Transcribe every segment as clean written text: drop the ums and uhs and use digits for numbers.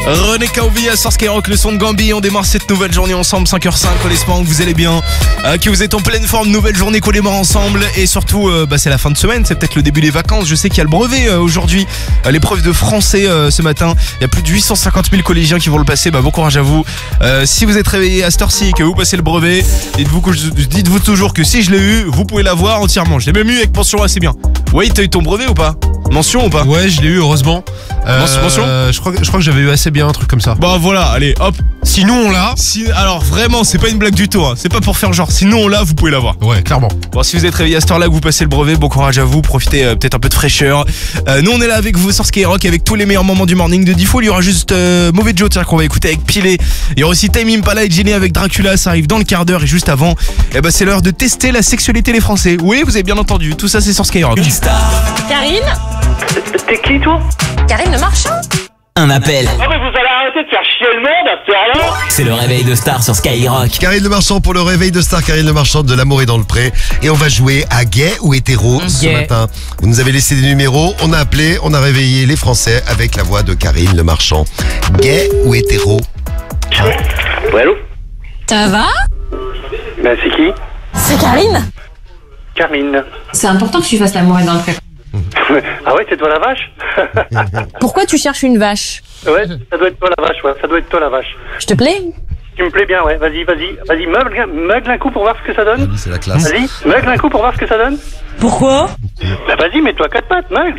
René Caovilla sur Skyrock, le son de Gambi. On démarre cette nouvelle journée ensemble, 5h05. On espère que vous allez bien, que vous êtes en pleine forme. Nouvelle journée qu'on démarre ensemble. Et surtout, c'est la fin de semaine, c'est peut-être le début des vacances. Je sais qu'il y a le brevet aujourd'hui, l'épreuve de français ce matin. Il y a plus de 850 000 collégiens qui vont le passer. Bon courage à vous. Si vous êtes réveillé à cette heure-ci et que vous passez le brevet, dites-vous toujours que si je l'ai eu, vous pouvez l'avoir entièrement. Je l'ai même eu avec mention assez bien. Ouais, t'as eu ton brevet ou pas? Mention ou pas? Ouais, je l'ai eu, heureusement. Mention je crois que j'avais eu assez bien un truc comme ça. Bah voilà, allez, hop. Sinon on l'a. Alors vraiment, c'est pas une blague du tout, hein. C'est pas pour faire genre. Sinon on l'a, vous pouvez l'avoir. Ouais, clairement. Bon, si vous êtes réveillé à cette heure-là, que vous passez le brevet, bon courage à vous. Profitez peut-être un peu de fraîcheur. Nous on est là avec vous sur Skyrock avec tous les meilleurs moments du morning de Diffoul. Il y aura juste Mauvais Joe, tiens, qu'on va écouter avec Pilé. Il y aura aussi Time Impala et Jenny avec Dracula. Ça arrive dans le quart d'heure et juste avant, c'est l'heure de tester la sexualité des Français. Oui, vous avez bien entendu. Tout ça c'est sur Skyrock. Karine? T'es qui toi? Karine Le Marchand? Un appel. Ah mais vous allez arrêter de faire chier le monde à cette heure-là. C'est le réveil de Star sur Skyrock. Karine Le Marchand pour le réveil de Star, Karine Le Marchand de L'amour est dans le pré. Et on va jouer à gay ou hétéro ce matin. Vous nous avez laissé des numéros, on a appelé, on a réveillé les Français avec la voix de Karine Le Marchand. Gay ou hétéro? Ouais, allô? Ça va? Ben c'est qui? C'est Karine? Carmine. C'est important que tu fasses l'amour dans le pré. Ah ouais, c'est toi la vache? Pourquoi tu cherches une vache? Ouais, ça doit être toi la vache, ouais, ça doit être toi la vache. Je te plais? Tu me plais bien, ouais, vas-y, meugle un coup pour voir ce que ça donne. C'est la classe. Vas-y, meugle un coup pour voir ce que ça donne. Pourquoi? Bah vas-y, mets-toi à quatre pattes, meugle.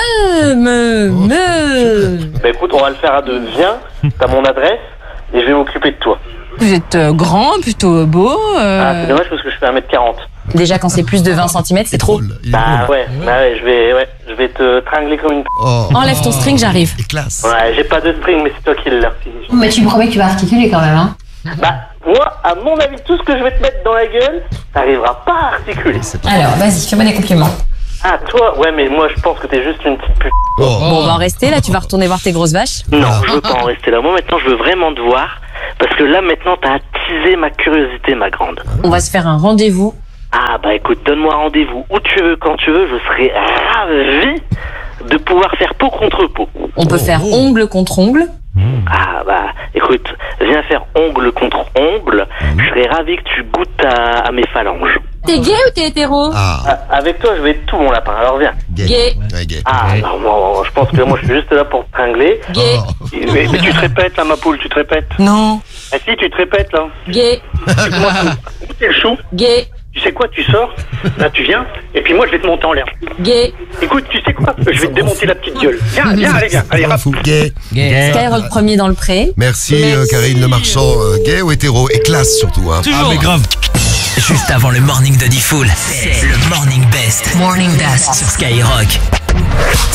Bah écoute, on va le faire à deux. Viens, t'as mon adresse et je vais m'occuper de toi. Vous êtes grand, plutôt beau. Ah, c'est dommage parce que je fais 1m40. Déjà, quand c'est plus de 20 cm, c'est trop. Bah ouais, je vais te tringler comme une... Oh. Enlève ton string, j'arrive. Et classe. Ouais, j'ai pas de string, mais c'est toi qui l'as. Mais tu me promets que tu vas articuler quand même, hein? Bah, moi, à mon avis, tout ce que je vais te mettre dans la gueule, t'arriveras pas à articuler. Alors, vas-y, fais-moi des compliments. Ah, toi? Ouais, mais moi, je pense que t'es juste une petite pute. Oh. Bon, on va en rester là, tu vas retourner voir tes grosses vaches. Non, je veux pas en rester là. Moi, maintenant, je veux vraiment te voir. Parce que là, maintenant, t'as attisé ma curiosité, ma grande. On va se faire un rendez-vous. Ah, bah écoute, donne-moi rendez-vous où tu veux, quand tu veux. Je serai ravi de pouvoir faire peau contre peau. On peut faire ongle contre ongle. Ah, bah écoute, viens faire ongle contre ongle. Je serai ravi que tu goûtes à mes phalanges. T'es gay ou t'es hétéro? Ah, Avec toi, je vais être tout, mon lapin. Alors viens. Gay. Ouais, gay. Ah, non, moi, je pense que moi, je suis juste là pour te tringler. Gay. Oh. Mais tu te répètes, là, ma poule, tu te répètes. Non. Ah si, tu te répètes, là. Gay. Moi, t'es le chou. Gay. Tu sais quoi, tu sors, là, tu viens, et puis moi, je vais te monter en l'air. Gay. Écoute, tu sais quoi, je vais te démonter la petite gueule. Viens, allez, rap. Fou, gay. Skyrock premier dans le pré. Merci Karine Le Marchand. Gay ou hétéro? Et classe surtout, hein. Ah mais grave. Juste avant le morning de Diffoul, c'est le morning best. Morning best sur Skyrock.